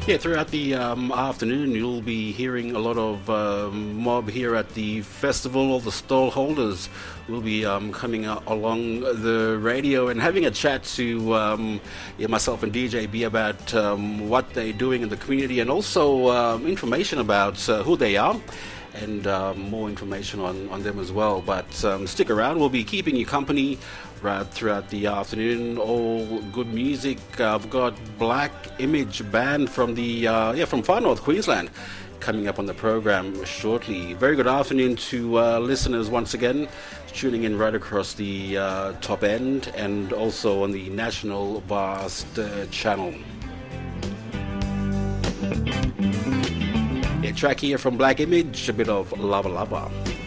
Yeah, throughout the afternoon, you'll be hearing a lot of mob here at the festival. All the stall holders will be coming along the radio and having a chat to myself and DJ B about what they're doing in the community, and also information about who they are, and more information on them as well. But stick around, we'll be keeping you company right throughout the afternoon. All good music. I've got Black Image Band from from Far North Queensland coming up on the program shortly. Very good afternoon to listeners once again, tuning in right across the top end and also on the National Vast channel. A track here from Black Image, a bit of Lava Lava.